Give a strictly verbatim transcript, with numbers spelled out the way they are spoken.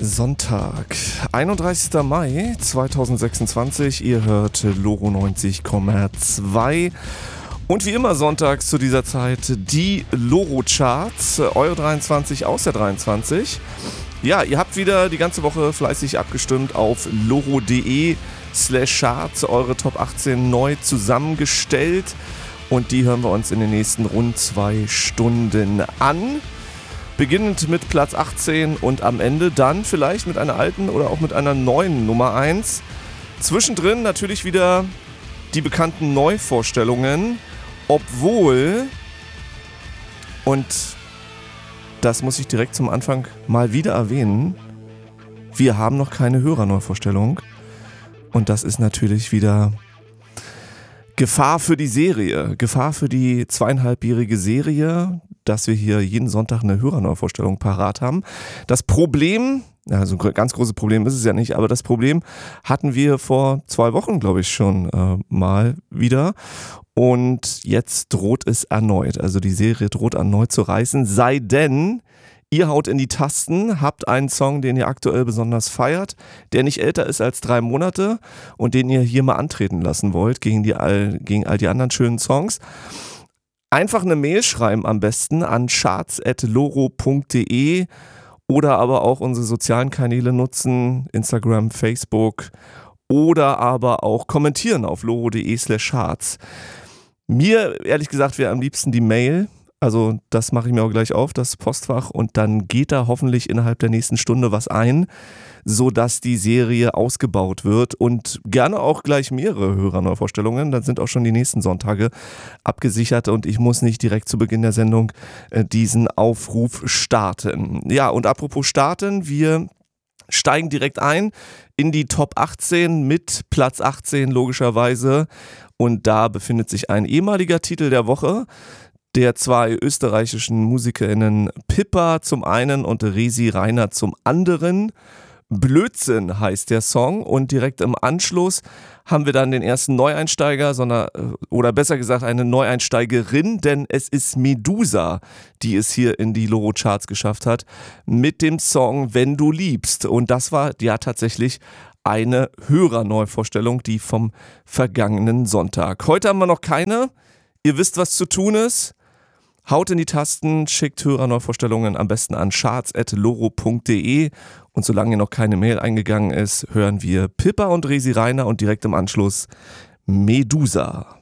Sonntag, einunddreißigster Mai zweitausendsechsundzwanzig. Ihr hört Loro neunzig Komma zwei. Und wie immer sonntags zu dieser Zeit die Loro-Charts, eure dreiundzwanzig aus der dreiundzwanzig. Ja, ihr habt wieder die ganze Woche fleißig abgestimmt auf loro.de slash Charts, eure Top achtzehn neu zusammengestellt. Und die hören wir uns in den nächsten rund zwei Stunden an. Beginnend mit Platz achtzehn und am Ende dann vielleicht mit einer alten oder auch mit einer neuen Nummer eins. Zwischendrin natürlich wieder die bekannten Neuvorstellungen, obwohl, und das muss ich direkt zum Anfang mal wieder erwähnen, wir haben noch keine Hörerneuvorstellung und das ist natürlich wieder Gefahr für die Serie, Gefahr für die zweieinhalbjährige Serie, dass wir hier jeden Sonntag eine Hörerneuvorstellung parat haben. Das Problem, also ein ganz großes Problem ist es ja nicht, aber das Problem hatten wir vor zwei Wochen, glaube ich, schon äh, mal wieder. Und jetzt droht es erneut. Also die Serie droht erneut zu reißen, sei denn, ihr haut in die Tasten, habt einen Song, den ihr aktuell besonders feiert, der nicht älter ist als drei Monate und den ihr hier mal antreten lassen wollt gegen, die all, gegen all die anderen schönen Songs. Einfach eine Mail schreiben am besten an charts at loro punkt de oder aber auch unsere sozialen Kanäle nutzen, Instagram, Facebook oder aber auch kommentieren auf loro.de slash charts. Mir, ehrlich gesagt, wäre am liebsten die Mail. Also das mache ich mir auch gleich auf, das Postfach, und dann geht da hoffentlich innerhalb der nächsten Stunde was ein, sodass die Serie ausgebaut wird und gerne auch gleich mehrere Hörerneuvorstellungen. Dann sind auch schon die nächsten Sonntage abgesichert und ich muss nicht direkt zu Beginn der Sendung äh, diesen Aufruf starten. Ja, und apropos starten, wir steigen direkt ein in die Top achtzehn mit Platz achtzehn logischerweise, und da befindet sich ein ehemaliger Titel der Woche der zwei österreichischen MusikerInnen Pippa zum einen und Resi Reiner zum anderen. Blödsinn heißt der Song, und direkt im Anschluss haben wir dann den ersten Neueinsteiger, sondern, oder besser gesagt eine Neueinsteigerin, denn es ist Medusa, die es hier in die Loro-Charts geschafft hat, mit dem Song Wenn du liebst. Und das war ja tatsächlich eine Hörerneuvorstellung, die vom vergangenen Sonntag. Heute haben wir noch keine. Ihr wisst, was zu tun ist. Haut in die Tasten, schickt Hörerneuvorstellungen am besten an charts at loro punkt de, und solange noch keine Mail eingegangen ist, hören wir Pippa und Resi Reiner und direkt im Anschluss Medusa.